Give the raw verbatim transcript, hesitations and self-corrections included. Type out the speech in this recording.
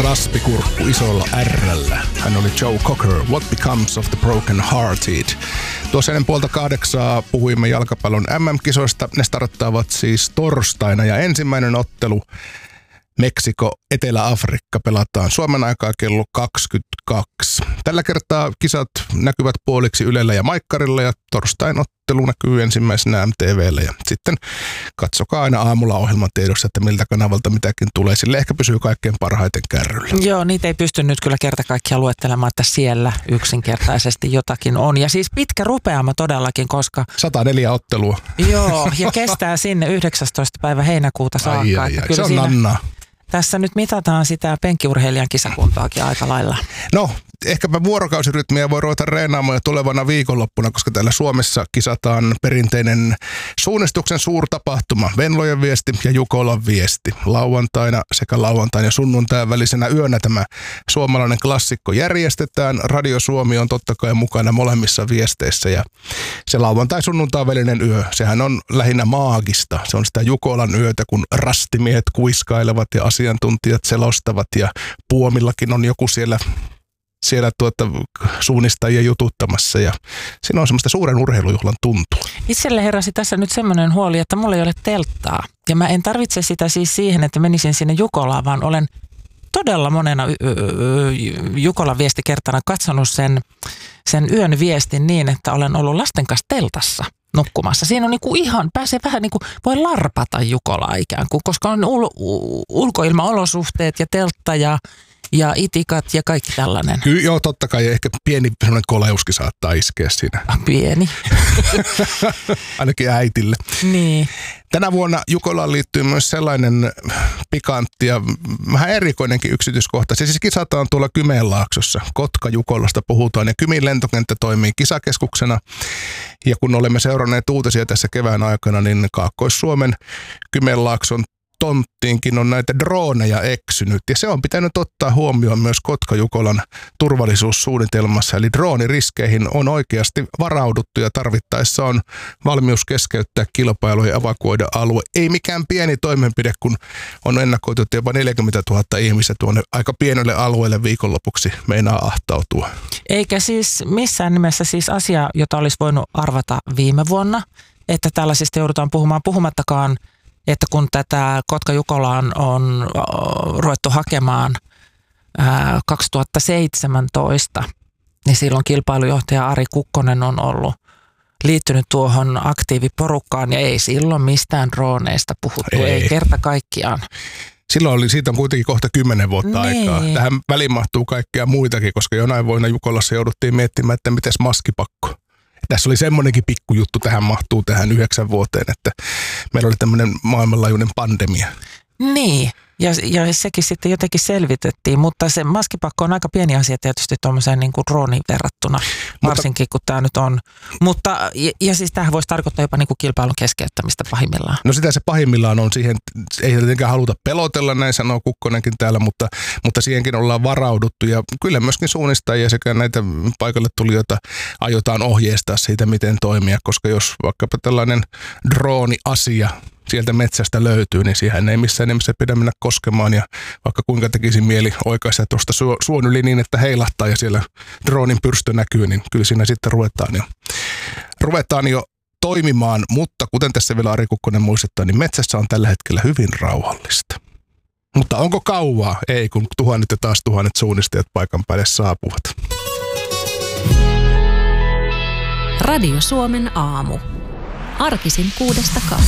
Laspikurkku isolla R:llä. Hän oli Joe Cocker, What Becomes of the Broken Hearted. Tuossa ennen puolta kahdeksaa puhuimme jalkapallon M M-kisoista. Ne starttaavat siis torstaina ja ensimmäinen ottelu Meksiko, Etelä-Afrikka pelataan Suomen aikaa kello kaksikymmentäkaksi. Tällä kertaa kisat näkyvät puoliksi Ylellä ja Maikkarilla ja torstain ottelu näkyy ensimmäisenä M T V:llä. Ja sitten katsokaa aina aamulla ohjelman tiedossa, että miltä kanavalta mitäkin tulee. Sille ehkä pysyy kaikkein parhaiten kärryllä. Joo, niitä ei pysty nyt kyllä kerta kaikkiaan luettelemaan, että siellä yksinkertaisesti jotakin on. Ja siis pitkä rupeama todellakin, koska... sata neljä ottelua. Joo, ja kestää sinne yhdeksästoista päivä heinäkuuta saakka. Ai, ai, ai. Kyllä se on siinä... nannaa. Tässä nyt mitataan sitä penkkiurheilijan kisakuntaakin aika lailla. No, ehkäpä vuorokausirytmiä voi ruveta reenaamaan jo tulevana viikonloppuna, koska täällä Suomessa kisataan perinteinen suunnistuksen suurtapahtuma. Venlojen viesti ja Jukolan viesti. Lauantaina sekä lauantain ja sunnuntain välisenä yönä tämä suomalainen klassikko järjestetään. Radio Suomi on totta kai mukana molemmissa viesteissä ja se lauantai-sunnuntain välinen yö, sehän on lähinnä maagista. Se on sitä Jukolan yötä, kun rastimiehet kuiskailevat ja asiantuntijat selostavat ja Puomillakin on joku siellä, siellä tuota, suunnistajia jututtamassa ja siinä on semmoista suuren urheilujuhlan tuntua. Itselle heräsi tässä nyt semmoinen huoli, että mulla ei ole telttaa ja mä en tarvitse sitä siis siihen, että menisin sinne Jukolaan, vaan olen todella monena y- y- Jukolan viestikertana katsonut sen, sen yön viestin niin, että olen ollut lasten kanssa teltassa nukkumassa. Siinä on niinku ihan, pääsee vähän niin kuin, voi larpata Jukolaa ikään kuin, koska on ul- ulkoilmaolosuhteet ja teltta ja, ja itikat ja kaikki tällainen. Kyllä, joo, totta kai. Ehkä pieni koleuskin saattaa iskeä siinä. Ah, pieni. Ainakin äitille. Niin. Tänä vuonna Jukolaan liittyy myös sellainen pikantti ja vähän erikoinenkin yksityiskohta. Siis kisataan tuolla Kymenlaaksossa. Kotka-Jukolasta puhutaan ja Kymin lentokenttä toimii kisakeskuksena. Ja kun olemme seuranneet uutisia tässä kevään aikana, niin Kaakkois-Suomen Kymenlaakson tonttiinkin on näitä drooneja eksynyt ja se on pitänyt ottaa huomioon myös Kotka-Jukolan turvallisuussuunnitelmassa. Eli drooniriskeihin on oikeasti varauduttu ja tarvittaessa on valmius keskeyttää kilpailu ja evakuoida alue. Ei mikään pieni toimenpide, kun on ennakoitu, että jopa neljäkymmentätuhatta ihmistä tuonne aika pienelle alueelle viikonlopuksi meinaa ahtautua. Eikä siis missään nimessä siis asia, jota olisi voinut arvata viime vuonna, että tällaisista joudutaan puhumaan puhumattakaan, että kun tätä Kotka-Jukolaan on ruvettu hakemaan ää, kaksituhattaseitsemäntoista, niin silloin kilpailujohtaja Ari Kukkonen on ollut liittynyt tuohon aktiiviporukkaan ja ei silloin mistään drooneista puhuttu, ei, ei kerta kaikkiaan. Silloin oli, siitä on kuitenkin kohta kymmenen vuotta niin. aikaa. Tähän väliin mahtuu kaikkea muitakin, koska jonain vuonna Jukolassa jouduttiin miettimään, että mites maskipakko. Tässä oli semmoinenkin pikkujuttu, tähän mahtuu tähän yhdeksän vuoteen, että meillä oli tämmöinen maailmanlaajuinen pandemia. Niin, ja, ja sekin sitten jotenkin selvitettiin, mutta se maskipakko on aika pieni asia tietysti tuommoiseen niin kuin drooniin verrattuna, varsinkin kun tämä nyt on. Mutta, ja, ja siis tämähän voisi tarkoittaa jopa niin kuin kilpailun keskeyttämistä pahimmillaan. No sitä se pahimmillaan on siihen, ei tietenkään haluta pelotella, näin sanoo Kukkonenkin täällä, mutta, mutta siihenkin ollaan varauduttu ja kyllä myöskin suunnistajia sekä näitä paikalle tulijoita aiotaan ohjeistaa siitä, miten toimia, koska jos vaikkapa tällainen drooni-asia sieltä metsästä löytyy, niin siihen ei missään nimessä pidä mennä koskemaan ja vaikka kuinka tekisi mieli oikaista tuosta suon yli niin, että heilahtaa ja siellä droonin pyrstö näkyy, niin kyllä siinä sitten ruvetaan jo, ruvetaan jo toimimaan, mutta kuten tässä vielä Ari Kukkonen muistuttaa, niin metsässä on tällä hetkellä hyvin rauhallista. Mutta onko kauaa? Ei, kun tuhannet ja taas tuhannet suunnistajat paikan päälle saapuvat. Radio Suomen aamu. Arkisin kuudesta kahteen.